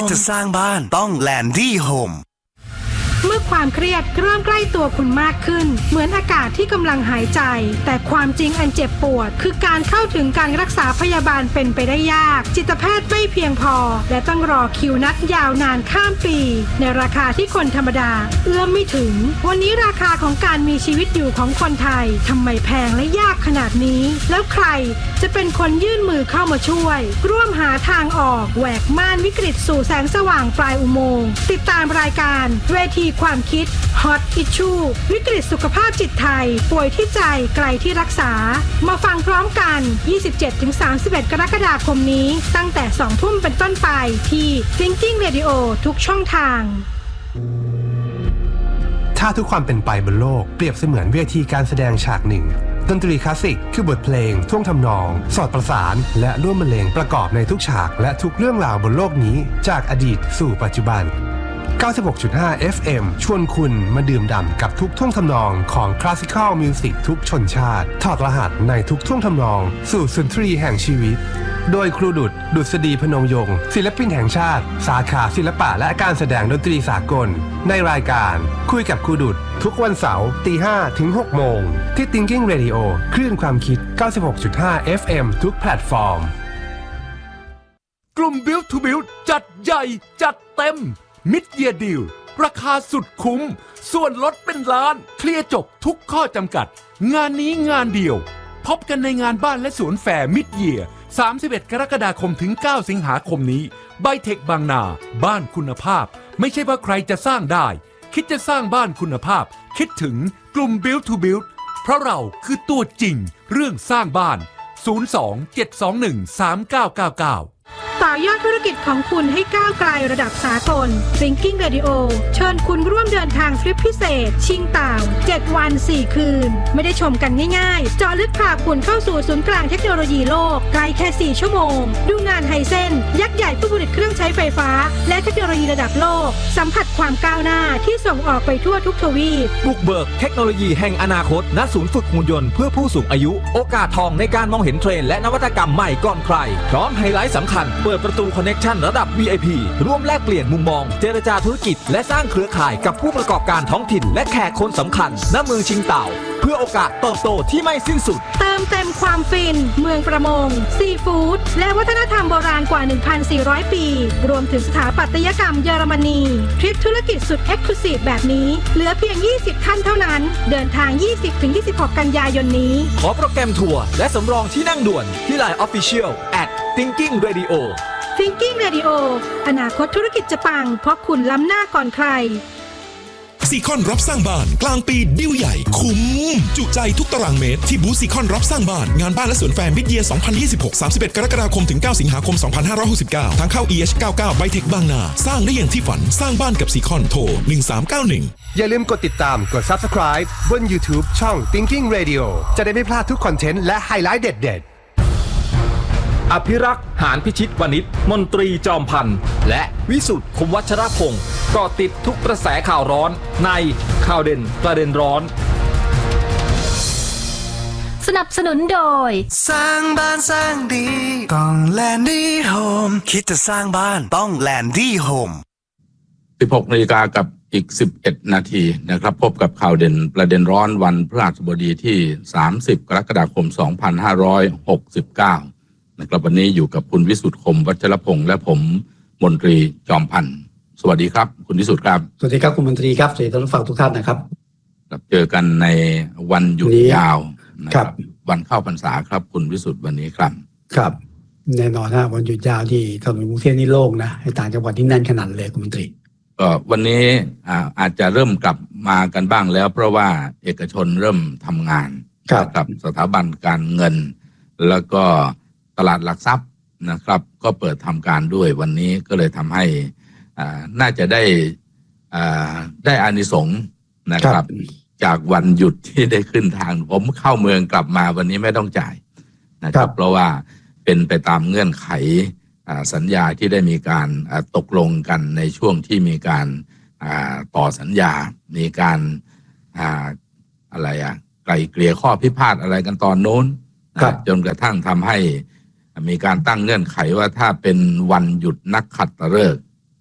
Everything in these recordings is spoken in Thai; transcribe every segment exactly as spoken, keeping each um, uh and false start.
จะสร้างบ้านต้อง Landy Home เมื่อความเครียดเริ่มใกล้ตัวคุณมากขึ้นเหมือนอากาศที่กำลังหายใจแต่ความจริงอันเจ็บปวดคือการเข้าถึงการรักษาพยาบาลเป็นไปได้ยากจิตแพทย์ไม่เพียงพอและต้องรอคิวนัดยาวนานข้ามปีในราคาที่คนธรรมดาเอื้อมไม่ถึงวันนี้ราคาของการมีชีวิตอยู่ของคนไทยทำไมแพงและยากขนาดนี้แล้วใครจะเป็นคนยื่นมือเข้ามาช่วยร่วมหาทางออกแหวกม่านวิกฤตสู่แสงสว่างปลายอุโมงค์ติดตามรายการเวทีความคิด Hot Issue วิกฤตสุขภาพจิตไทยป่วยที่ใจไกลที่รักษามาฟังพร้อมกัน ยี่สิบเจ็ดถึงสามสิบเอ็ด กรกฎาคมนี้ตั้งแต่ สองทุ่มเป็นต้นไปที่ Thinking Radio ทุกช่องทางถ้าทุกความเป็นไปบนโลกเปรียบเสมือนเวทีการแสดงฉากหนึ่งดนตรีคลาสสิกคือบทเพลงท่วงทำนองสอดประสานและร่วมบรรเลงประกอบในทุกฉากและทุกเรื่องราวบนโลกนี้จากอดีตสู่ปัจจุบันเก้าสิบหกจุดห้า เอฟ เอ็ม ชวนคุณมาดื่มด่ำกับทุกท่วงทำนองของคลาสสิคอลมิวสิกทุกชนชาติถอดรหัสในทุกท่วงทำนองสู่สุนทรีแห่งชีวิตโดยครูดุษดุษฎีพนมยงค์ศิลปินแห่งชาติสาขาศิลปะและการแสดงดนตรีสากลในรายการคุยกับครูดุษทุกวันเสาร์ตีห้าถึงหกโมงที่ Thinking Radio คลื่นความคิด เก้าสิบหกจุดห้า เอฟ เอ็ม ทุกแพลตฟอร์มกลุ่ม Build to Build จัดใหญ่จัดเต็มมิดเยียร์ดีลราคาสุดคุ้มส่วนลดเป็นล้านเคลียร์จบทุกข้อจำกัดงานนี้งานเดียวพบกันในงานบ้านและสวนแฟร์มิดเยียร์สามสิบเอ็ดกรกฎาคมถึงเก้าสิงหาคมนี้ไบเทคบางนาบ้านคุณภาพไม่ใช่ว่าใครจะสร้างได้คิดจะสร้างบ้านคุณภาพคิดถึงกลุ่ม Build to Build เพราะเราคือตัวจริงเรื่องสร้างบ้านศูนย์ สอง เจ็ด สอง หนึ่ง สาม เก้า เก้า เก้าต่อยอดธุรกิจของคุณให้ก้าวไกลระดับสากล Thinking Radio เชิญคุณร่วมเดินทางทริปพิเศษชิงต่างเจ็ดวันสี่คืนไม่ได้ชมกันง่ายๆเจาะลึกพาคุณเข้าสู่ศูนย์กลางเทคโนโลยีโลกไกลแค่สี่ชั่วโมงดูงานไฮเซ็นยักษ์ใหญ่ผู้ผลิตเครื่องใช้ไฟฟ้าและเทคโนโลยีระดับโลกสัมผัสความก้าวหน้าที่ส่งออกไปทั่วทุกทวีปบุกเบิกเทคโนโลยีแห่งอนาคตณศูนย์ฝึกหุ่นยนต์เพื่อผู้สูงอายุโอกาสทองในการมองเห็นเทรนด์และนวัตกรรมใหม่ก่อนใครพร้อมไฮไลท์สำคัญเปิดประตูคอนเนคชั่นระดับ วี ไอ พี ร่วมแลกเปลี่ยนมุมมองเจรจาธุรกิจและสร้างเครือข่ายกับผู้ประกอบการท้องถิ่นและแขกคนสำคัญณเมืองชิงเต่าเพื่อโอกาสเติบโตที่ไม่สิ้นสุดเติมเต็มความฟินเมืองประมงซีฟู้ดและวัฒนธรรมโบราณกว่า หนึ่งพันสี่ร้อย ปีรวมถึงสถาปัตยกรรมเยอรมนีทริปธุรกิจสุดเอ็กซ์คลูซีฟแบบนี้เหลือเพียงยี่สิบท่านเท่านั้นเดินทาง ยี่สิบถึงยี่สิบหก กันยายนนี้ขอโปรแกรมทัวร์และสำรองที่นั่งด่วนที่ ไลน์ Official แอท Thinking Radio Thinking Radio อนาคตธุรกิจจะปังเพราะคุณล้ำหน้าก่อนใครซีคอนรับสร้างบ้านกลางปีดิวใหญ่คุ้มจุใจทุกตารางเมตรที่บูธซีคอนรับสร้างบ้านงานบ้านและสวนแฟร์มิดเยียร์สองพันยี่สิบหก สามสิบเอ็ด กรกฎาคมถึงเก้าสิงหาคมสองพันห้าร้อยหกสิบเก้าทางเข้า อี เอช เก้าสิบเก้า ไบเทคบางนาสร้างได้อย่างที่ฝันสร้างบ้านกับซีคอนโทรหนึ่งสามเก้าหนึ่งอย่าลืมกดติดตามกด Subscribe บน YouTube ช่อง Thinking Radio จะได้ไม่พลาดทุกคอนเทนต์และไฮไลท์เด็ดๆอภิรักษ์หานพิชิตวณิชมนตรีจอมพันธ์และวิสุทธิ์คมวัชรพงศ์เกาะติดทุกกระแสข่าวร้อนในข่าวเด่นประเด็นร้อนสนับสนุนโดยสร้างบ้านสร้างดีต้อง Landy Home คิดจะสร้างบ้านต้อง Landy Home สิบหกนาฬิกากับอีกสิบเอ็ดนาทีนะครับพบกับข่าวเด่นประเด็นร้อนวันพฤหัสบดีที่สามสิบกรกฎาคมสองพันห้าร้อยหกสิบเก้านะครับวันนี้อยู่กับคุณวิสุทธิ์คมวัชรพงศ์และผมมนตรีจอมพันธ์สวัสดีครับคุณวิสุทธิ์ครับสวัสดีครับคุณมนตรีครับสวัสดีท่านผู้ฟังทุกท่านนะครับเจอกันในวันหยุดยาวนะครับวันเข้าพรรษาครับคุณวิสุทธิ์วันนี้ครับครับแน่นอนนะวันหยุดยาวที่ถนนกรุงเทพนี่โล่งนะให้ต่างจังหวัดที่แน่นขนาดเลยคุณมนตรีก็วันนี้อาจจะเริ่มกลับมากันบ้างแล้วเพราะว่าเอกชนเริ่มทำงานกับสถาบันการเงินแล้วก็ตลาดหลักทรัพย์นะครับก็เปิดทำการด้วยวันนี้ก็เลยทำให้น่าจะได้ได้อานิสงส์นะครับจากวันหยุดที่ได้ขึ้นทางผมเข้าเมืองกลับมาวันนี้ไม่ต้องจ่ายนะครับเพราะว่าเป็นไปตามเงื่อนไขสัญญาที่ได้มีการตกลงกันในช่วงที่มีการต่อสัญญามีการอะไรอะไกลเกลี่ยข้อพิพาทอะไรกันตอนโน้นจนกระทั่งทำให้มีการตั้งเงื่อนไขว่าถ้าเป็นวันหยุดนักขัตฤกษ์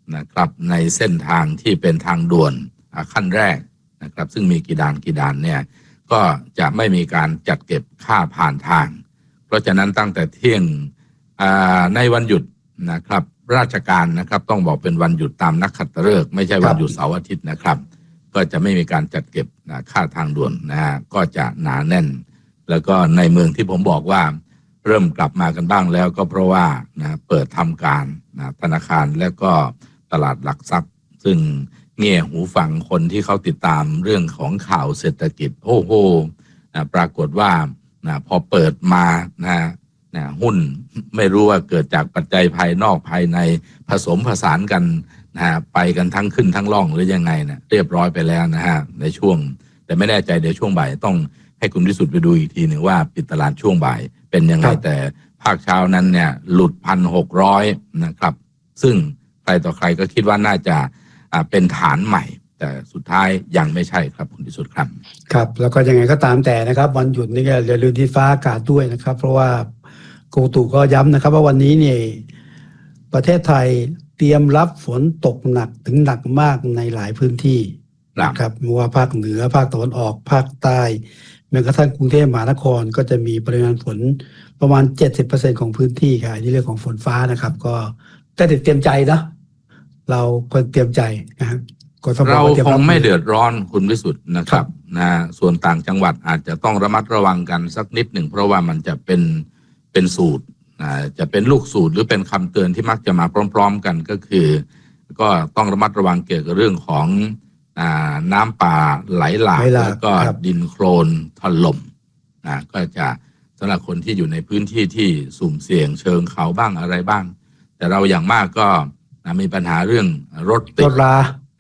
นะครับในเส้นทางที่เป็นทางด่วนขั้นแรกนะครับซึ่งมีกี่ด่านกี่ด่านเนี่ยก็จะไม่มีการจัดเก็บค่าผ่านทางเพราะฉะนั้นตั้งแต่เที่ยงในวันหยุดนะครับราชการนะครับต้องบอกเป็นวันหยุดตามนักขัตฤกษ์ไม่ใช่วันหยุดเสาร์อาทิตย์นะครับก็จะไม่มีการจัดเก็บค่าทางด่วนนะฮะก็จะหนาแน่นแล้วก็ในเมืองที่ผมบอกว่าเริ่มกลับมากันบ้างแล้วก็เพราะว่านะเปิดทำการนะธนาคารและก็ตลาดหลักทรัพย์ซึ่งเงี่ยหูฟังคนที่เขาติดตามเรื่องของข่าวเศรษฐกิจโอ้โหนะปรากฏว่านะพอเปิดมานะนะหุ้นไม่รู้ว่าเกิดจากปัจจัยภายนอกภายในผสมผสานกันนะฮะไปกันทั้งขึ้นทั้งล่องหรือยังไงนะเรียบร้อยไปแล้วนะฮะในช่วงแต่ไม่แน่ใจเดี๋ยวช่วงบ่ายต้องให้คุณวิสุทธิ์ไปดูอีกทีหนึ่งว่าปิดตลาดช่วงบ่ายเป็นยังไงแต่ภาคเช้านั้นเนี่ยหลุดพันหกร้อยนะครับซึ่งใครต่อใครก็คิดว่าน่าจะเป็นฐานใหม่แต่สุดท้ายยังไม่ใช่ครับคุณวิสุทธิ์ครับครับแล้วก็ยังไงก็ตามแต่นะครับวันหยุดนี่ก็อย่าลืมที่ฟ้าอากาศด้วยนะครับเพราะว่ากรมอุตุก็ย้ำนะครับว่าวันนี้เนี่ยประเทศไทยเตรียมรับฝนตกหนักถึงหนักมากในหลายพื้นที่นะครับไม่ว่าภาคเหนือภาคตะวันออกภาคใต้แม้กระทั่งกรุงเทพมหานครก็จะมีปริมาณฝนประมาณ เจ็ดสิบเปอร์เซ็นต์ ของพื้นที่ค่ะที่เรื่องของฝนฟ้านะครับก็แต่เตรียมใจนะเราควรเตรียมใจนะครับเราคงไม่เดือดร้อนคุณวิสุทธิ์นะครับนะส่วนต่างจังหวัดอาจจะต้องระมัดระวังกันสักนิดหนึ่งเพราะว่ามันจะเป็นเป็นสูตรจะเป็นลูกสูตรหรือเป็นคำเตือนที่มักจะมาพร้อมๆกันก็คือก็ต้องระมัดระวังเกี่ยวกับเรื่องของน้ำป่าไหลหลากแล้วก็ดินโคลนถล่มนะก็จะสำหรับคนที่อยู่ในพื้นที่ที่สุ่มเสี่ยงเชิงเขาบ้างอะไรบ้างแต่เราอย่างมากก็มีปัญหาเรื่องรถติดรถรา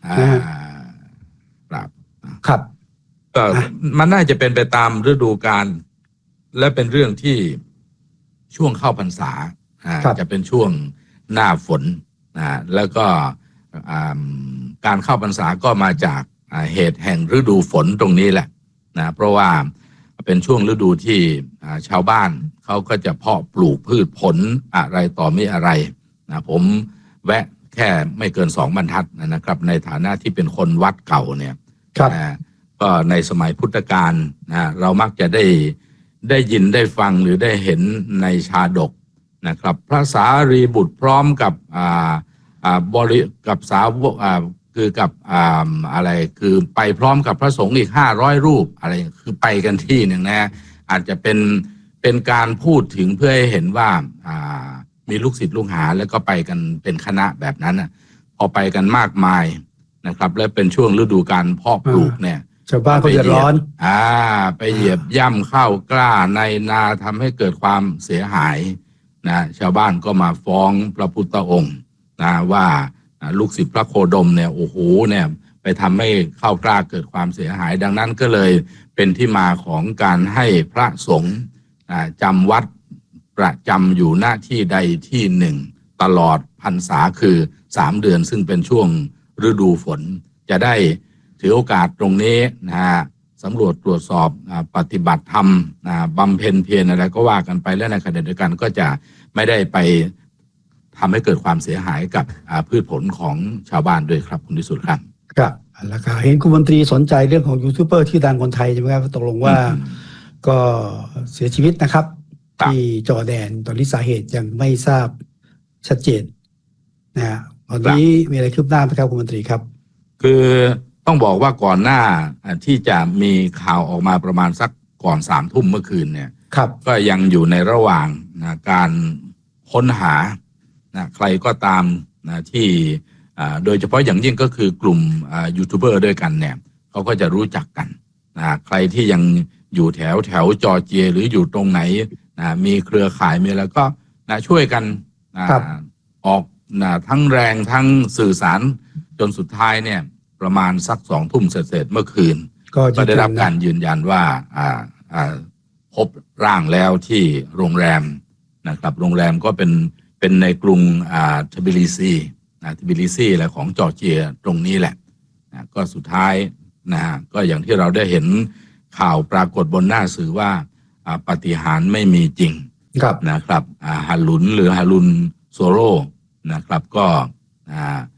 ครับครับก็มันน่าจะเป็นไปตามฤดูกาลและเป็นเรื่องที่ช่วงเข้าพรรษาจะเป็นช่วงหน้าฝนนะแล้วก็การเข้าพรรษาก็มาจากเหตุแห่งฤดูฝนตรงนี้แหละนะเพราะว่าเป็นช่วงฤดูที่ชาวบ้านเขาก็จะเพาะปลูกพืชผลอะไรต่อมีอะไรนะผมแวะแค่ไม่เกินสองบรรทัดนะครับในฐานะที่เป็นคนวัดเก่าเนี่ยนะก็ในสมัยพุทธกาลนะเรามักจะได้ได้ยินได้ฟังหรือได้เห็นในชาดกนะครับพระสารีบุตรพร้อมกับอ่าอ่าบริกับสาวกอ่าคือกับอ่าอะไรคือไปพร้อมกับพระสงฆ์อีกห้าร้อยรูปอะไรคือไปกันที่หนึ่งนะอาจจะเป็นเป็นการพูดถึงเพื่อให้เห็นว่าอ่ามีลูกศิษย์ลูกหาแล้วก็ไปกันเป็นคณะแบบนั้นนะพอไปกันมากมายนะครับและเป็นช่วงฤดูการเพาะปลูกเนี่ยชาวบ้านก็จะร้อนอ่าไปเหยียบย่ำข้าวกล้าในนาทำให้เกิดความเสียหายนะชาวบ้านก็มาฟ้องพระพุทธองค์นะว่าลูกศิษย์พระโคดมเนี่ยโอ้โหเนี่ยไปทำให้ข้าวกล้าเกิดความเสียหายดังนั้นก็เลยเป็นที่มาของการให้พระสงฆ์จำวัดประจำอยู่หน้าที่ใดที่หนึ่งตลอดพรรษาคือสามเดือนซึ่งเป็นช่วงฤดูฝนจะได้ถือโอกาสตรงนี้นะฮะสำรวจตรวจสอบปฏิบัติธรรมบำเพ็ญเพียรอะไรก็ว่ากันไปและในขณะเดียวกันก็จะไม่ได้ไปทำให้เกิดความเสียหายกับพืชผลของชาวบ้านด้วยครับคุณวิสุทธิ์ครับครับแล้วก็เห็นคุณมนตรีสนใจเรื่องของยูทูบเบอร์ที่ดังคนไทยใช่ไหมครับตกลงว่าก็เสียชีวิตนะครับที่จอร์แดนตอนนี้สาเหตุยังไม่ทราบชัดเจนนะฮะตอนนี้มีอะไรคืบหน้าไหมครับคุณมนตรีครับคือต้องบอกว่าก่อนหน้าที่จะมีข่าวออกมาประมาณสักก่อนสามทุ่มเมื่อคืนเนี่ยก็ยังอยู่ในระหว่างนะการค้นหานะใครก็ตามนะที่โดยเฉพาะอย่างยิ่งก็คือกลุ่มยูทูบเบอร์ด้วยกันเนี่ยเขาก็จะรู้จักกันนะใครที่ยังอยู่แถวแถวจอร์เจียหรืออยู่ตรงไหนนะมีเครือข่ายมีแล้วก็นะช่วยกันนะออกนะทั้งแรงทั้งสื่อสารจนสุดท้ายเนี่ยประมาณสักสองทุ่มเสร็จเมื่อคืนก็ได้รับการยืนยันว่าอ่าอ่าพบร่างแล้วที่โรงแรมนะครับโรงแรมก็เป็นเป็นในกรุงอ่าทบิลิซีนะทบิลิซีและของจอร์เจียตรงนี้แหละนะก็สุดท้ายนะก็อย่างที่เราได้เห็นข่าวปรากฏบนหน้าสื่อว่าปาฏิหาริย์ไม่มีจริงนะครับฮารุนหรือฮารุนโซโรนะครับก็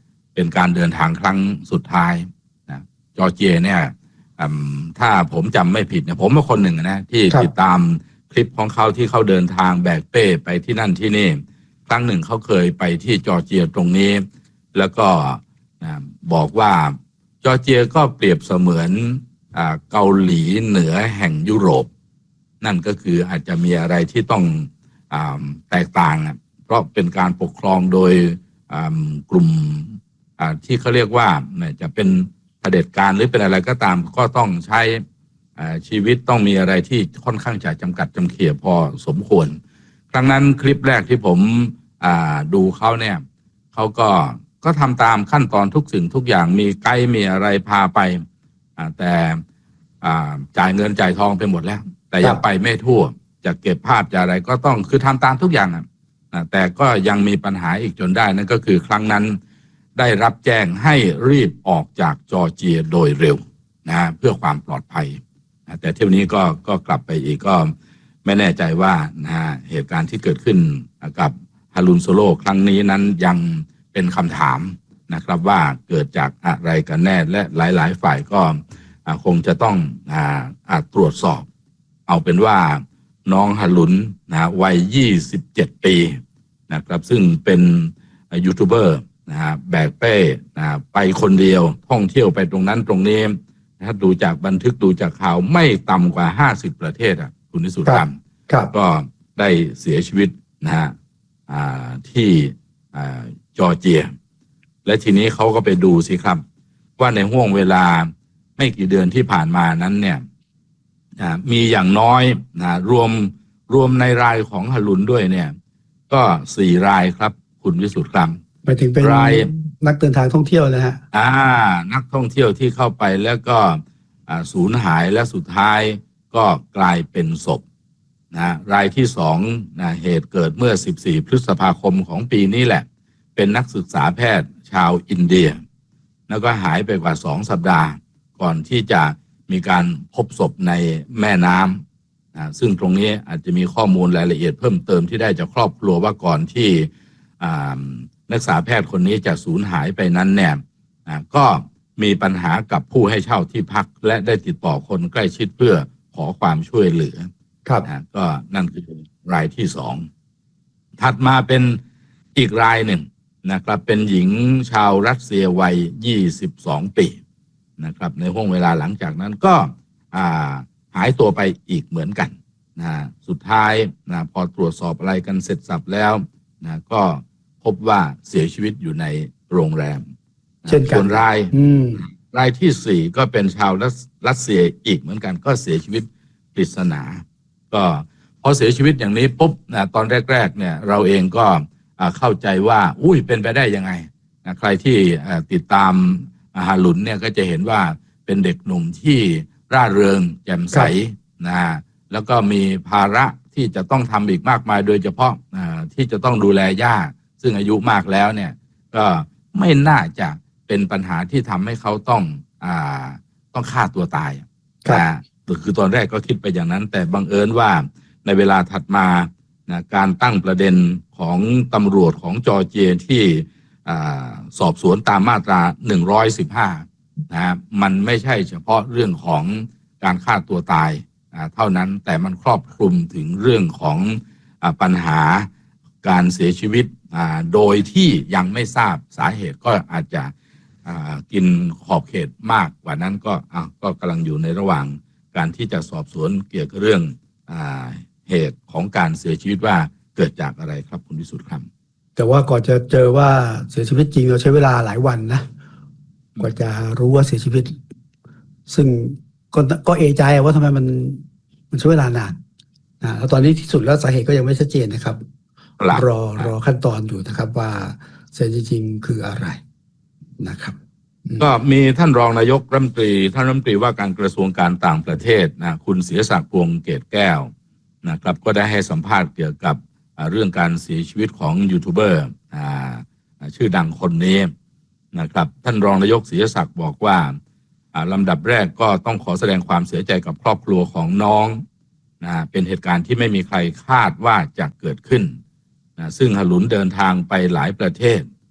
เป็นการเดินทางครั้งสุดท้ายนะจอร์เจียเนี่ยถ้าผมจำไม่ผิดเนี่ยผมเป็นคนหนึ่งนะที่ติดตามคลิปของเขาที่เขาเดินทางแบกเป้ไปที่นั่นที่นี่ครั้งหนึ่งเขาเคยไปที่จอร์เจียตรงนี้แล้วก็บอกว่าจอร์เจียก็เปรียบเสมือนเกาหลีเหนือแห่งยุโรปนั่นก็คืออาจจะมีอะไรที่ต้องแตกต่างเพราะเป็นการปกครองโดยกลุ่มที่เขาเรียกว่าจะเป็นเผด็จการหรือเป็นอะไรก็ตามก็ต้องใช้ชีวิตต้องมีอะไรที่ค่อนข้างจะจำกัดจำเขี่ยพอสมควรครั้งนั้นคลิปแรกที่ผมดูเขาเนี่ยเขาก็ก็ทำตามขั้นตอนทุกสิ่งทุกอย่างมีไกด์มีอะไรพาไปแต่จ่ายเงินจ่ายทองไปหมดแล้วแต่ยังไปไม่ทั่วจะเก็บภาพจะอะไรก็ต้องคือทำตามทุกอย่างนะแต่ก็ยังมีปัญหาอีกจนได้นั่นก็คือครั้งนั้นได้รับแจ้งให้รีบออกจากจอร์เจียโดยเร็วนะเพื่อความปลอดภัยนะแต่เที่ยวนี้ก็ก็กลับไปอีกก็ไม่แน่ใจว่านะเหตุการณ์ที่เกิดขึ้นกับฮารุนโซโลครั้งนี้นั้นยังเป็นคำถามนะครับว่าเกิดจากอะไรกันแน่และหลายๆฝ่ายก็คงจะต้องอาจตรวจสอบเอาเป็นว่าน้องฮารุนนะวัยยี่สิบเจ็ดปีนะครับซึ่งเป็นยูทูบเบอร์นะฮะแบกเป้นะไปคนเดียวท่องเที่ยวไปตรงนั้นตรงนี้ถ้าดูจากบันทึกดูจากข่าวไม่ต่ำกว่าห้าสิบประเทศอ่ะคุณนิสุทธิ์ครับก็ได้เสียชีวิตนะฮะที่จอร์เจียและทีนี้เขาก็ไปดูสิครับว่าในห่วงเวลาไม่กี่เดือนที่ผ่านมานั้นเนี่ยมีอย่างน้อยนะรวมรวมในรายของฮารุนด้วยเนี่ยก็สี่รายครับคุณวิสุทธิ์ครับหมายถึงเป็นรายนักเดินทางท่องเที่ยวนะฮะอ่านักท่องเที่ยวที่เข้าไปแล้วก็สูญหายและสุดท้ายก็กลายเป็นศพนะรายที่สองนะเหตุเกิดเมื่อสิบสี่พฤษภาคมของปีนี้แหละเป็นนักศึกษาแพทย์ชาวอินเดียแล้วก็หายไปกว่าสองสัปดาห์ก่อนที่จะมีการพบศพในแม่น้ำนะซึ่งตรงนี้อาจจะมีข้อมูลรายละเอียดเพิ่มเติมที่ได้จากครอบครัวว่าก่อนที่นักศึกษาแพทย์คนนี้จะสูญหายไปนั้นเนี่ยก็มีปัญหากับผู้ให้เช่าที่พักและได้ติดต่อคนใกล้ชิดเพื่อขอความช่วยเหลือครับก็นั่นคือรายที่สองถัดมาเป็นอีกรายหนึ่งนะครับเป็นหญิงชาวรัสเซียวัยยี่สิบสองปีนะครับในห่วงเวลาหลังจากนั้นก็หายตัวไปอีกเหมือนกันนะสุดท้ายนะพอตรวจสอบอะไรกันเสร็จสับแล้วนะก็พบว่าเสียชีวิตอยู่ในโรงแรมเช่นกันส่วนรายรายที่สี่ก็เป็นชาวรัสเซียอีกเหมือนกันก็เสียชีวิตปริศนาก็พอเสียชีวิตอย่างนี้ปุ๊บนะตอนแรกๆเนี่ยเราเองก็เข้าใจว่าอุ้ยเป็นไปได้ยังไงนะใครที่ติดตามฮารุนเนี่ยก็จะเห็นว่าเป็นเด็กหนุ่มที่ร่าเริงแจ่มใสนะแล้วก็มีภาระที่จะต้องทำอีกมากมายโดยเฉพาะที่จะต้องดูแลย่าซึ่งอายุมากแล้วเนี่ยก็ไม่น่าจะเป็นปัญหาที่ทำให้เขาต้องอ่าต้องฆ่าตัวตายนะคือตอนแรกก็คิดไปอย่างนั้นแต่บังเอิญว่าในเวลาถัดมานะการตั้งประเด็นของตำรวจของจอร์เจียที่สอบสวนตามมาตราหนึ่งร้อยสิบห้านะมันไม่ใช่เฉพาะเรื่องของการฆ่าตัวตายเท่านั้นแต่มันครอบคลุมถึงเรื่องของปัญหาการเสียชีวิตโดยที่ยังไม่ทราบสาเหตุก็อาจจะกินขอบเขตมากกว่านั้นก็ก็กำลังอยู่ในระหว่างการที่จะสอบสวนเกี่ยวกับเรื่องเหตุของการเสียชีวิตว่าเกิดจากอะไรครับคุณวิสุทธิ์ครับแต่ว่าก่อนจะเจอว่าเสียชีวิตจริงเราใช้เวลาหลายวันนะกว่าจะรู้ว่าเสียชีวิตซึ่งก็ก็เอะใจว่าทำไมมันมันใช้เวลานานนะแล้วตอนนี้ที่สุดแล้วสาเหตุก็ยังไม่ชัดเจนนะครับรอรอขั้นตอนอยู่นะครับว่าเสียจริงๆคืออะไรนะครับก็มีท่านรองนายกรัฐมนตรีท่านรัฐมนตรีว่าการกระทรวงการต่างประเทศนะคุณศิรศักดิ์ พวงเกตแก้วนะครับก็ได้ให้สัมภาษณ์เกี่ยวกับเรื่องการเสียชีวิตของยูทูบเบอร์ชื่อดังคนนี้นะครับท่านรองนายกศิรศักดิ์บอกว่าลำดับแรกก็ต้องขอแสดงความเสียใจกับครอบครัวของน้องนะเป็นเหตุการณ์ที่ไม่มีใครคาดว่าจะเกิดขึ้นนะซึ่งฮารุนเดินทางไปหลายประเทศไก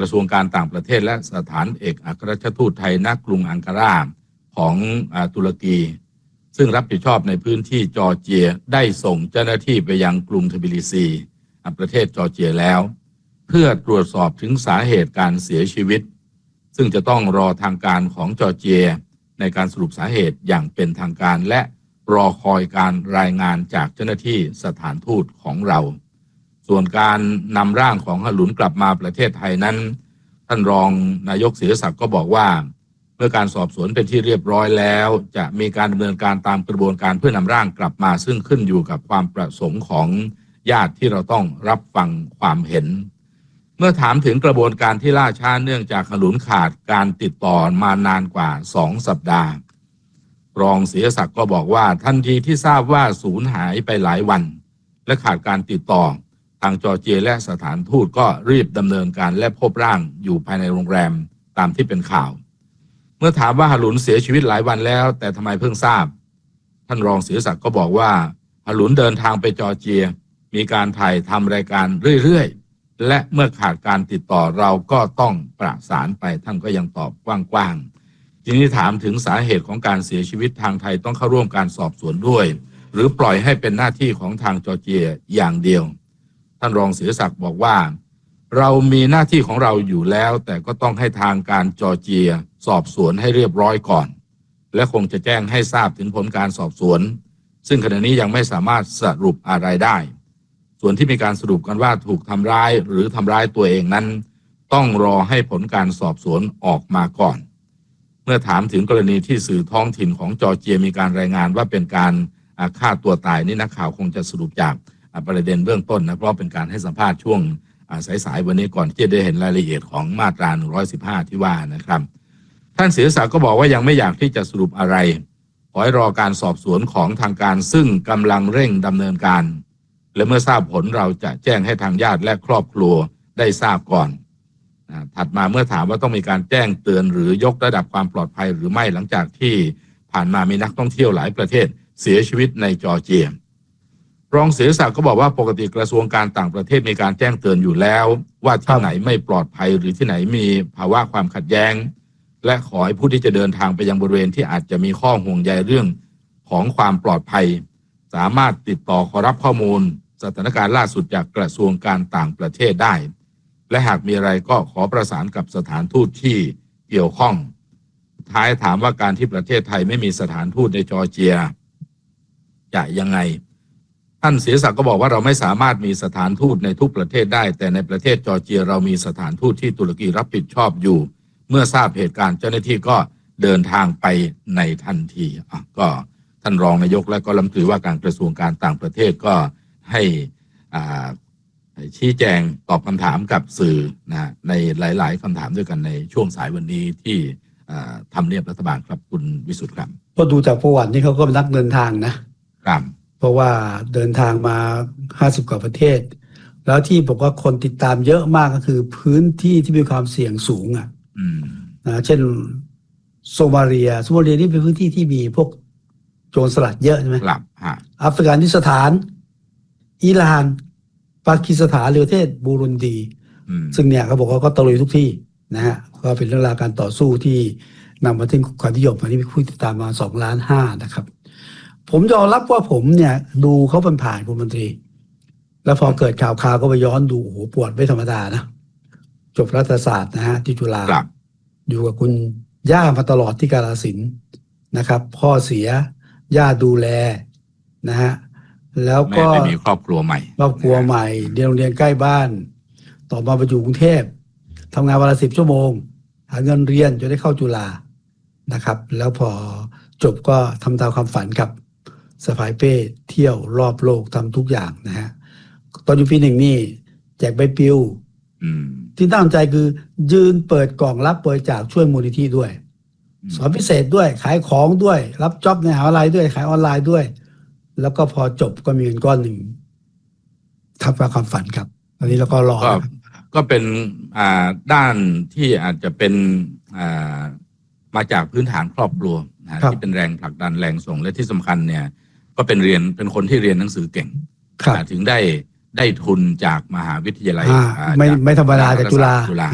ระทรวงการต่างประเทศและสถานเอกอัครราชทูตไทยณกรุงอังการาของตุรกีซึ่งรับผิดชอบในพื้นที่จอร์เจียได้ส่งเจ้าหน้าที่ไปยังกรุงทบิลิซีประเทศจอร์เจียแล้วเพื่อตรวจสอบถึงสาเหตุการเสียชีวิตซึ่งจะต้องรอทางการของจอร์เจียในการสรุปสาเหตุอย่างเป็นทางการและรอคอยการรายงานจากเจ้าหน้าที่สถานทูตของเราส่วนการนำร่างของฮารุนกลับมาประเทศไทยนั้นท่านรองนายกศิริศักดิ์ก็บอกว่าเมื่อการสอบสวนเป็นที่เรียบร้อยแล้วจะมีการดำเนินการตามกระบวนการเพื่อนำร่างกลับมาซึ่งขึ้นอยู่กับความประสงค์ของญาติที่เราต้องรับฟังความเห็นเมื่อถามถึงกระบวนการที่ล่าช้าเนื่องจากฮารุนขาดการติดต่อมานานกว่าสองสัปดาห์รองศิริศักดิ์ก็บอกว่าทันทีที่ทราบว่าสูญหายไปหลายวันและขาดการติดต่อทางจอร์เจียและสถานทูตก็รีบดำเนินการและพบร่างอยู่ภายในโรงแรมตามที่เป็นข่าวเมื่อถามว่าฮารุนเสียชีวิตหลายวันแล้วแต่ทำไมเพิ่งทราบท่านรองศิริศักดิ์ก็บอกว่าฮารุนเดินทางไปจอร์เจียมีการถ่ายทำรายการเรื่อยๆและเมื่อขาดการติดต่อเราก็ต้องประสานไปท่านก็ยังตอบกว้างๆทีนี้ถามถึงสาเหตุของการเสียชีวิตทางไทยต้องเข้าร่วมการสอบสวนด้วยหรือปล่อยให้เป็นหน้าที่ของทางจอร์เจียอย่างเดียวท่านรองศิริศักดิ์บอกว่าเรามีหน้าที่ของเราอยู่แล้วแต่ก็ต้องให้ทางการจอร์เจียสอบสวนให้เรียบร้อยก่อนและคงจะแจ้งให้ทราบถึงผลการสอบสวนซึ่งขณะนี้ยังไม่สามารถสรุปอะไรได้ส่วนที่มีการสรุปกันว่าถูกทำร้ายหรือทำร้ายตัวเองนั้นต้องรอให้ผลการสอบสวนออกมาก่อนเมื่อถามถึงกรณีที่สื่อท้องถิ่นของจอร์เจียมีการรายงานว่าเป็นการฆ่าตัวตายนี่นักข่าวคงจะสรุปจากประเด็นเบื้องต้นนะเพราะเป็นการให้สัมภาษณ์ช่วงสายๆวันนี้ก่อนที่จะได้เห็นรายละเอียดของมาตราหนึ่งร้อยสิบห้าที่ว่านะครับท่านศิริศักดิ์ก็บอกว่ายังไม่อยากที่จะสรุปอะไรขอให้รอการสอบสวนของทางการซึ่งกำลังเร่งดำเนินการและเมื่อทราบผลเราจะแจ้งให้ทางญาติและครอบครัวได้ทราบก่อนถัดมาเมื่อถามว่าต้องมีการแจ้งเตือนหรือยกระดับความปลอดภัยหรือไม่หลังจากที่ผ่านมามีนักท่องเที่ยวหลายประเทศเสียชีวิตในจอร์เจียรองศิริศักดิ์ก็บอกว่าปกติกระทรวงการต่างประเทศมีการแจ้งเตือนอยู่แล้วว่าที่ไหนไม่ปลอดภัยหรือที่ไหนมีภาวะความขัดแย้งและขอให้ผู้ที่จะเดินทางไปยังบริเวณที่อาจจะมีข้อห่วงใยเรื่องของความปลอดภัยสามารถติดต่อขอรับข้อมูลสถานการณ์ล่าสุดจากกระทรวงการต่างประเทศได้และหากมีอะไรก็ขอประสานกับสถานทูตที่เกี่ยวข้องท้ายถามว่าการที่ประเทศไทยไม่มีสถานทูตในจอร์เจียจะยังไงท่านศิริศักดิ์ก็บอกว่าเราไม่สามารถมีสถานทูตในทุกประเทศได้แต่ในประเทศจอร์เจียเรามีสถานทูตที่ตุรกีรับผิดชอบอยู่เมื่อทราบเหตุการณ์เจ้าหน้าที่ก็เดินทางไปในทันทีอ่ะก็ท่านรองนายกและก็รัฐมนตรีว่าการกระทรวงการต่างประเทศก็ให้อ่าชี้แจงตอบคำถามกับสื่อนะในหลายๆคำถามด้วยกันในช่วงสายวันนี้ที่ทำเนียบรัฐบาลครับคุณวิสุทธิ์ครับก็ดูจากประวัตินี่เขาก็เป็นนักเดินทางนะครับเพราะว่าเดินทางมาห้าสิบกว่าประเทศแล้วที่บอกว่าคนติดตามเยอะมากก็คือพื้นที่ที่มีความเสี่ยงสูงอ่ะนะเช่นโซมาเลียโซมาเลียนี่เป็นพื้นที่ที่มีพวกโจรสลัดเยอะใช่ไหมครับอัฟกานิสถานอิหร่านปากีสถานหรือประเทศบูรุนดีซึ่งเนี่ยเขาบอกว่าก็ตะลุยทุกที่นะฮะก็เป็นเรื่องราวการต่อสู้ที่นำมาถึงความนิยมวันนี้มีผู้ติดตามมาสองล้านห้านะครับผมยอมรับว่าผมเนี่ยดูเขาเป็นผ่านคุณมนตรีแล้วพอเกิดข่าวข่าวก็ไปย้อนดูโอ้โหปวดไม่ธรรมดานะจบรัฐศาสตร์นะฮะที่จุฬาอยู่กับคุณย่ามาตลอดที่กาฬสินธุ์นะครับพ่อเสียย่าดูแลนะฮะแล้วก็แม่มีครอบครัวใหม่ครอบครัวใหม่เรียนโรงเรียนใกล้บ้านต่อมาไปอยู่กรุงเทพทำงานวันละสิบชั่วโมงหาเงินเรียนจนได้เข้าจุฬานะครับแล้วพอจบก็ทำตามความฝันครับสะพายเป้เที่ยวรอบโลกทำทุกอย่างนะฮะตอนอยู่ปีหนึ่งนี่แจกใบปลิวที่ตั้งใจคือยืนเปิดกล่องรับบริจาคช่วยมูลนิธิด้วยสอนพิเศษด้วยขายของด้วยรับจ็อบในมหาวิทยาลัยด้วยขายออนไลน์ด้วยแล้วก็พอจบก็มีเงินก้อนหนึ่งทำตามความฝันครับอันนี้แล้วก็รอก็เป็นอ่าด้านที่อาจจะเป็นอ่ามาจากพื้นฐานครอบครัวนะที่เป็นแรงผลักดันแรงส่งและที่สำคัญเนี่ยก็เป็นเรียนเป็นคนที่เรียนหนังสือเก่งถึงได้ได้ทุนจากมหาวิทยาลัยไม่ไม่ธรรมดาจากจุฬา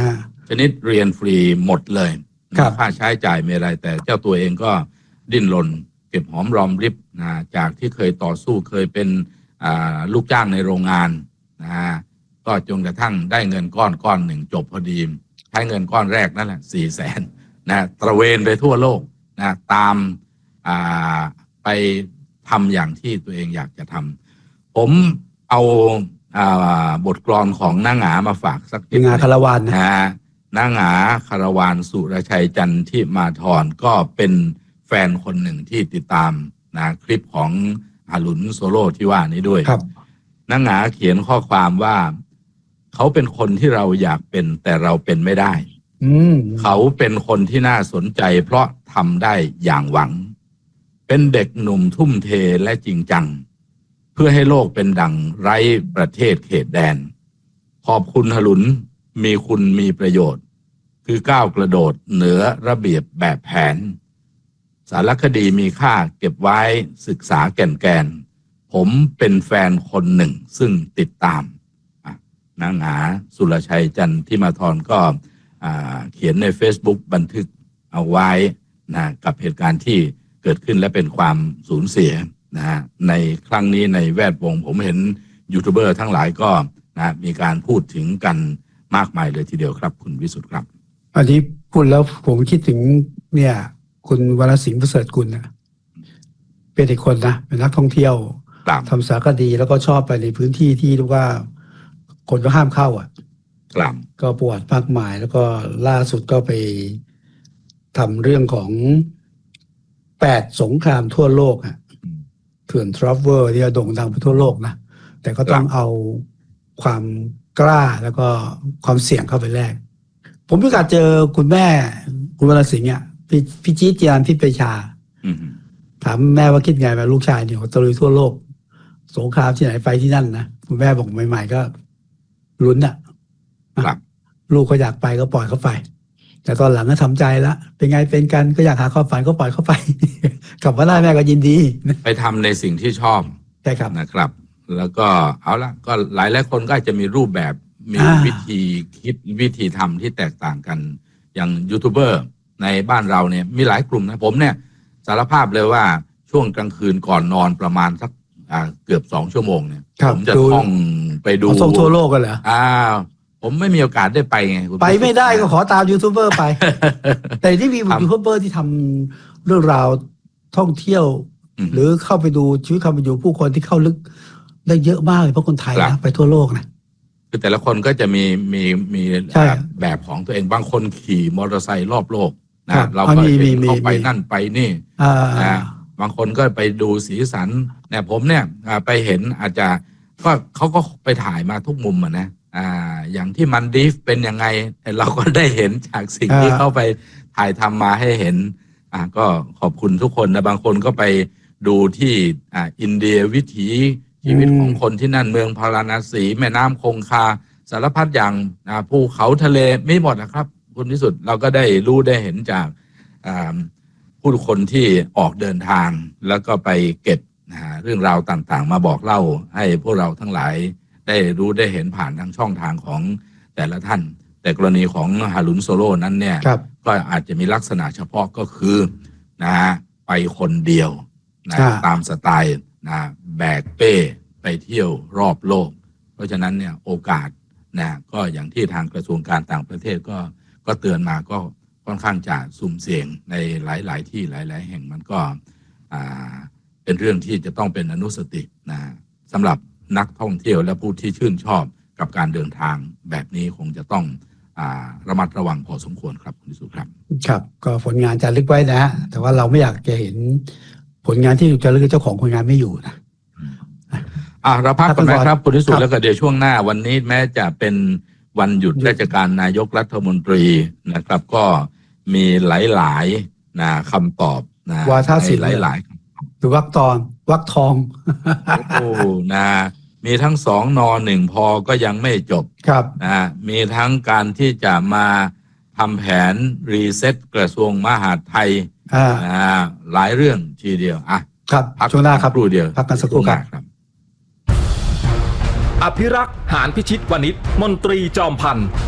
ชนิดเรียนฟรีหมดเลยค่าใช้จ่ายไม่อะไรแต่เจ้าตัวเองก็ดิ้นรนเก็บหอมรอมริบนะจากที่เคยต่อสู้เคยเป็นลูกจ้างในโรงงานนะก็จนกระทั่งได้เงินก้อนก้อนหนึ่งจบพอดีใช้เงินก้อนแรกนั่นแหละสี่แสนนะตระเวนไปทั่วโลกนะตามไปทำอย่างที่ตัวเองอยากจะทำผมเอาบทกลอนของนางหงามาฝากสักนิดนางหงาคารวานนะนางหงาคารวานสุรชัยจันทิมาธรก็เป็นแฟนคนหนึ่งที่ติดตามนะคลิปของอาหลุนโซโล่ที่ว่านี้ด้วยนางหงาเขียนข้อความว่าเขาเป็นคนที่เราอยากเป็นแต่เราเป็นไม่ได้เขาเป็นคนที่น่าสนใจเพราะทำได้อย่างหวังเป็นเด็กหนุ่มทุ่มเทและจริงจังเพื่อให้โลกเป็นดังไร้ประเทศเขตแดนขอบคุณอาหลุนมีคุณมีประโยชน์คือก้าวกระโดดเหนือระเบียบแบบแผนสารคดีมีค่าเก็บไว้ศึกษาแก่นแกนผมเป็นแฟนคนหนึ่งซึ่งติดตามนางหงาสุรชัยจันทิมาธรก็เขียนใน Facebook บันทึกเอาไว้นะกับเหตุการณ์ที่เกิดขึ้นและเป็นความสูญเสียนะในครั้งนี้ในแวดวงผมเห็นยูทูบเบอร์ทั้งหลายก็นะมีการพูดถึงกันมากมายเลยทีเดียวครับคุณวิสุทธิ์ครับอันนี้พูดแล้วผมคิดถึงเนี่ยคุณวรสิงห์ประเสริฐกุลนะเป็นอีกคนนะเป็นนักท่องเที่ยวทำสารคดีแล้วก็ชอบไปในพื้นที่ที่เรียกว่าคนก็ห้ามเข้าอ่ะก็ปวดมากมายแล้วก็ล่าสุดก็ไปทำเรื่องของแปดสงครามทั่วโลกอ่ะเถื่อนทรัฟเวอร์ที่โด่งดังไปทั่วโลกนะแต่ก็ต้องเอาความกล้าแล้วก็ความเสี่ยงเข้าไปแลกผมมีโอกาสเจอคุณแม่คุณวรสิงห์อ่ะพี่พี่จี๊ดจีรันที่ไปชาถามแม่ว่าคิดไงว่าลูกชายเนี่ยตะลุยทั่วโลกสงครามที่ไหนไปที่นั่นนะคุณแม่บอกใหม่ๆก็ลุ้นอ่ะลูกก็อยากไปก็ปล่อยเขาไปแต่ตอนหลังก็ทำใจละเป็นไงเป็นกันก็อยากหาความฝันก็ปล่อยเขาไปกลับมาได้แม่ก็ยินดีไปทำในสิ่งที่ชอบใช่ครับนะครับแล้วก็เอาละก็หลายหลายคนก็จะมีรูปแบบมีวิธีคิดวิธีทำที่แตกต่างกันอย่างยูทูบเบอร์ในบ้านเราเนี่ยมีหลายกลุ่มนะผมเนี่ยสารภาพเลยว่าช่วงกลางคืนก่อนนอนประมาณสักเกือบสองชั่วโมงเนี่ยผมจะท่องไปดูส่งทั่วโลกกันเหรออ้าวผมไม่มีโอกาสได้ไปไงไปไม่ได้ก็ขอตามยูทูบเบอร์ไปแต่ที่มียูทูบเบอร์ที่ทำเรื่องราวท่องเที่ยวหรือเข้าไปดูชีวิตความเป็นอยู่ผู้คนที่เข้าลึกได้เยอะมากเลยเพราะคนไทยนะไปทั่วโลกนะคือแต่ละคนก็จะมีมีมีแบบของตัวเองบางคนขี่มอเตอร์ไซค์รอบโลกนะเราก็เห็นเข้าไปนั่นไปนี่นะบางคนก็ไปดูสีสันเนี่ยผมเนี่ยไปเห็นอาจจะก็เขาก็ไปถ่ายมาทุกมุมอ่ะนะอ่าอย่างที่มันดีฟเป็นยังไงเราก็ได้เห็นจากสิ่งที่เข้าไปถ่ายทำมาให้เห็นอ่าก็ขอบคุณทุกคนนะบางคนก็ไปดูที่อ่าอินเดียวิถีชีวิตของคนที่นั่นเมืองพาราณสีแม่น้ำคงคาสารพัดอย่างอ่าภูเขาทะเลไม่หมดนะครับคุณที่สุดเราก็ได้รู้ได้เห็นจากอ่าผู้คนที่ออกเดินทางแล้วก็ไปเก็บเรื่องราวต่างๆมาบอกเล่าให้พวกเราทั้งหลายได้รู้ได้เห็นผ่านทางช่องทางของแต่ละท่านแต่กรณีของฮารุนโซโล่นั้นเนี่ยก็อาจจะมีลักษณะเฉพาะก็คือนะไปคนเดียวนะตามสไตล์นะแบกเป้ไปเที่ยวรอบโลกเพราะฉะนั้นเนี่ยโอกาสนะก็อย่างที่ทางกระทรวงการต่างประเทศก็ก็เตือนมาก็ค่อนข้างจะสุ่มเสี่ยงในหลายๆที่หลายๆแห่งมันก็อ่าเป็นเรื่องที่จะต้องเป็นอนุสตินะสำหรับนักท่องเที่ยวและผู้ที่ชื่นชอบกับการเดินทางแบบนี้คงจะต้องอ่าระมัดระวังพอสมควรครับคุณสุครับครับก็ผลงานจะลึกไว้นะแต่ว่าเราไม่อยากจะเห็นผลงานที่จะลึกเจ้าของผลงานไม่อยู่นะอ่าเราพักกันไหมครับคุณสุแล้วก็เดี๋ยวช่วงหน้าวันนี้แม้จะเป็นวันหยุดราชการนายกรัฐมนตรีนะครับก็มีหลายๆนะคำตอบนะวาทศิลป์หลายๆหรือวรรคตอนวรรคทองโอ้นะมีทั้งสองนอหนึ่งพอก็ยังไม่จบครับนะมีทั้งการที่จะมาทำแผนรีเซ็ตกระทรวงมหาดไทยนะหลายเรื่องทีเดียวอ่ะครับช่วงหน้าครับครู่เดียวพักกันสักครู่ครับอภิรักษ์หานพิชิตวณิชมนตรีจอมพันธ์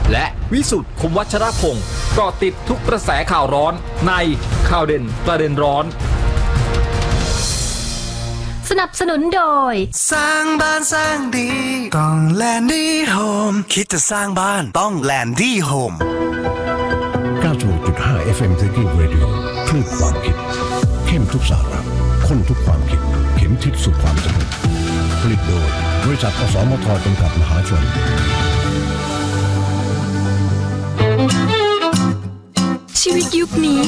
และวิสุทธ์คมวัชรพงศ์ก็ติดทุกกระแสข่าวร้อนในข่าวเด่นประเด็นร้อนสนับสนุนโดยสร้างบ้านสร้างดีต้องแลนดี้โฮมคิดจะสร้างบ้านต้องแลนดี้โฮมเก้าสิบหกจุดห้า เอฟ เอ็ม Thinking Radio คลื่นความคิดเข้มทุกสาระข้นทุกความคิดเข็มทิศสู่ความสำเร็จผลิตโดยบริษัทอสมทจำกัดมหาชนชีวิตยุคนี้